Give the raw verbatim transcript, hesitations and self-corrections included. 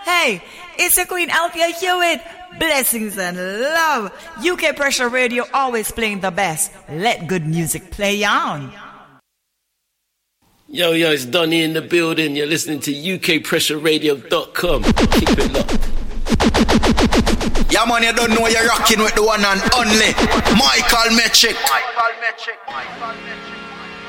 Hey, it's your Queen Althea Hewitt. Blessings and love. U K Pressure Radio always playing the best. Let good music play on. Yo, yo, it's Donnie in the building. You're listening to U K pressure radio dot com. Keep it locked. Yeah, man, you don't know you're rocking with the one and only Michael Metric. Michael Metric. Michael Metric.